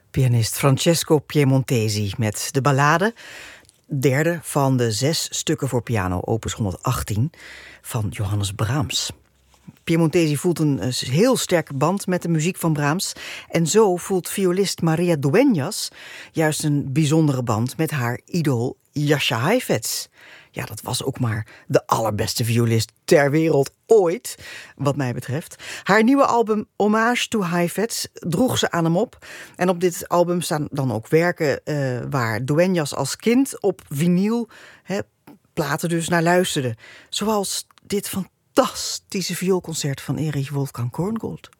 Pianist Francesco Piemontesi met de ballade, derde van de 6 stukken voor piano, opus 118, van Johannes Brahms. Piemontesi voelt een heel sterke band met de muziek van Brahms. En zo voelt violist Maria Dueñas juist een bijzondere band met haar idool Jascha Heifetz. Ja, dat was ook maar de allerbeste violist ter wereld ooit, wat mij betreft. Haar nieuwe album Hommage to Heifetz droeg ze aan hem op. En op dit album staan dan ook werken waar Dueñas als kind op vinyl, platen dus, naar luisterde. Zoals dit fantastische vioolconcert van Erich Wolfgang Korngold.